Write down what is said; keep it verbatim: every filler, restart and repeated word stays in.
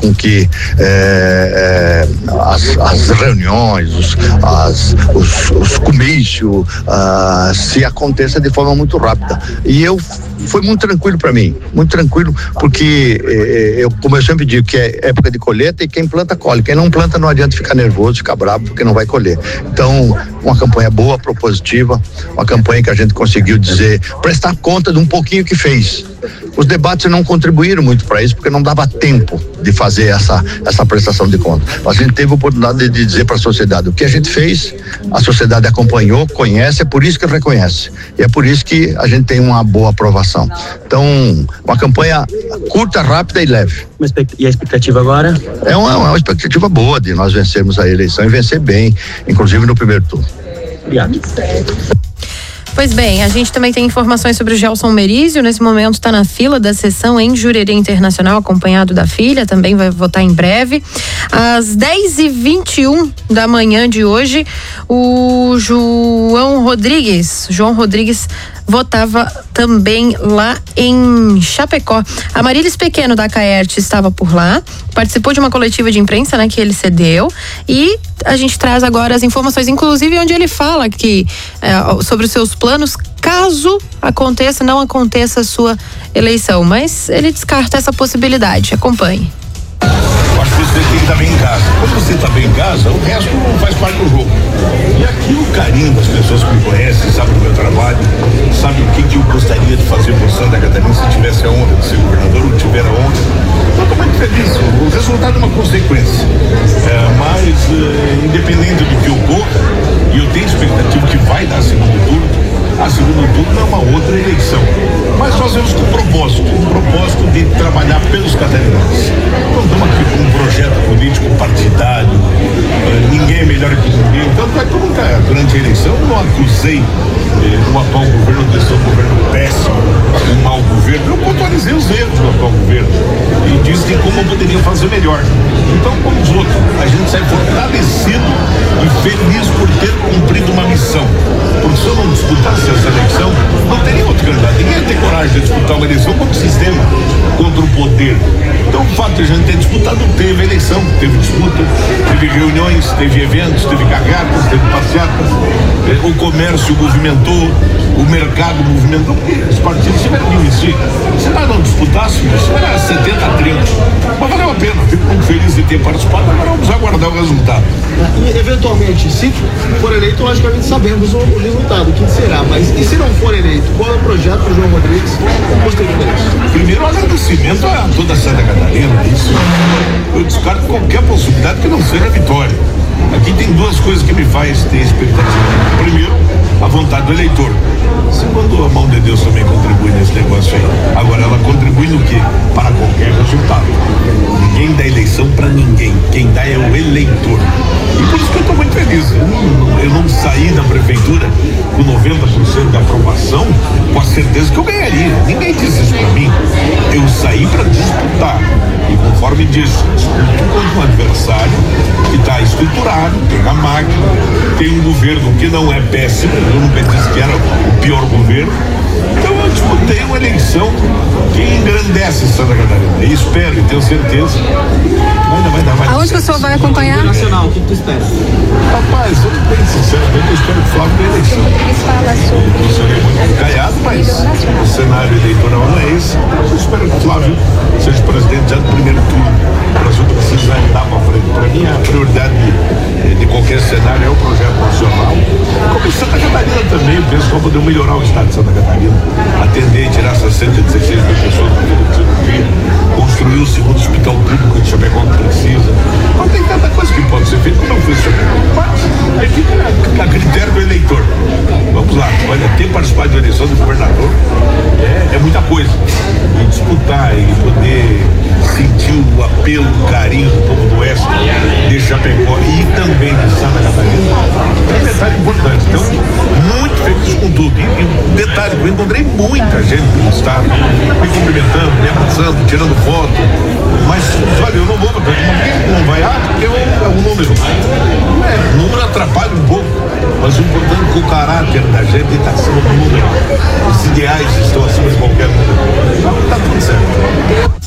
com que é, é, as, as reuniões, os, as, os, os comícios ah, se aconteça de forma muito rápida. E eu foi muito tranquilo para mim, muito tranquilo, porque eh, eu, como eu sempre digo, que é época de colheita e quem planta colhe, quem não planta não adianta ficar nervoso, ficar bravo, porque não vai colher. Então, uma campanha boa, propositiva, uma campanha que a gente conseguiu dizer, prestar conta de um pouquinho que fez. Os debates não contribuíram muito para isso, porque não dava tempo de fazer essa, essa prestação de conta. Mas a gente teve a oportunidade de dizer para a sociedade o que a gente fez, a sociedade acompanhou, conhece, é por isso que reconhece. E é por isso que a gente tem uma boa aprovação. Então, uma campanha curta, rápida e leve. E a expectativa agora? É uma, uma expectativa boa de nós vencermos a eleição e vencer bem, inclusive no primeiro turno. Obrigado. Pois bem, a gente também tem informações sobre o Gelson Merizio, nesse momento está na fila da sessão em Jurerê Internacional, acompanhado da filha, também vai votar em breve. Às dez e vinte e um da manhã de hoje, o João Rodrigues, João Rodrigues votava também lá em Chapecó. A Marilis Pequeno da Caerte estava por lá, participou de uma coletiva de imprensa, né, que ele cedeu, e a gente traz agora as informações, inclusive onde ele fala que é, sobre os seus planos, caso aconteça, não aconteça a sua eleição, mas ele descarta essa possibilidade. Acompanhe. Acho que você tem que estar bem em casa. Quando você está bem em casa, o resto faz parte do jogo. E aqui o carinho das pessoas que me conhecem, sabem do meu trabalho, sabem o que, que eu gostaria de fazer por Santa Catarina se tivesse a honra de ser governador ou tiver a honra. Eu estou muito feliz. O resultado é uma consequência. É, mas, é, independente do que ocorra, e eu tenho expectativa que vai dar segundo turno, a segundo turno é uma outra eleição. Mas fazemos com propósito, um propósito de trabalhar pelos catarinenses. Não estamos aqui com um projeto político partidário, ninguém é melhor que ninguém. Tanto é que eu nunca, durante a eleição, não acusei eh, o atual governo de ser um governo péssimo, um mau governo. Eu pontualizei os erros do atual governo e disse como eu poderia fazer melhor. Então, como os outros, a gente sai fortalecido e feliz por ter cumprido uma missão. Porque se eu não disputasse essa eleição, não teria outro candidato. Ninguém ia ter coragem de disputar uma eleição contra o sistema, contra o poder. Então, o fato de a gente ter disputado, teve eleição, teve disputa, teve reuniões, teve eventos, teve carreatas, teve passeatas, o comércio movimentou, o mercado movimentou, porque os partidos tiveram que investir. Se nós não disputássemos, era setenta a trinta. Mas valeu a pena, fico muito feliz de ter participado, agora vamos aguardar o resultado. E, eventualmente, se for eleito, logicamente sabemos o, o resultado, o que será, mas e se não for eleito, qual é o projeto do João Rodrigues posterior a isso? Primeiro, o agradecimento a toda Santa Catarina, isso. Eu descarto qualquer possibilidade que não seja a vitória. Aqui tem duas coisas que me faz ter expectativa. Primeiro, a vontade do eleitor. Segundo, a mão de Deus também contribui nesse negócio aí. Agora, ela contribui no quê? Para qualquer resultado. Ninguém dá eleição para ninguém. Quem dá é o eleitor. E por isso que eu estou muito feliz. Eu não, eu não saí da prefeitura com noventa por cento de aprovação com a certeza que eu ganharia. Ninguém disse isso para mim. Eu saí para disputar. E conforme diz, disputo contra um adversário que está estruturado, tem a máquina, tem um governo que não é péssimo, eu nunca disse que era o pior governo. Então eu disputei uma eleição que engrandece Santa Catarina. E espero e tenho certeza. Vai dar, vai dar, vai dar. Aonde que o senhor vai acompanhar? Nacional, o que tu espera? Rapaz, eu não tenho sinceramente, eu espero que o Flávio ganhe a eleição. Eu serei muito encalhado, mas o cenário eleitoral não é esse. Eu espero que o Flávio seja presidente já no primeiro turno. O Brasil precisa andar para frente. Para mim, a prioridade de, de qualquer cenário é o projeto nacional. Como em Santa Catarina também, eu penso que vamos poder melhorar o estado de Santa Catarina, atender e tirar essas cento e dezesseis mil pessoas para ter cirurgia, construir o segundo hospital público de Chapecó que precisa. Não tem tanta coisa que pode ser feita como não fez Chapecó. Mas aí fica a, a critério do eleitor. Vamos lá, olha, ter participado da eleição do governador é, é muita coisa. E disputar e poder sentir o apelo, o carinho do povo do Oeste, de Chapecó e também de Santa Catarina, é um detalhe importante. Então, muito feliz com tudo. E, e um detalhe, eu encontrei muita gente no estado, me cumprimentando, me abraçando, tirando foto. Mas, olha, eu não vou, porque não vai, ah, porque é um número. É, o número atrapalha um pouco, mas o importante é que o caráter da gente está acima do número. Os ideais estão acima de qualquer número. Então, está tudo certo.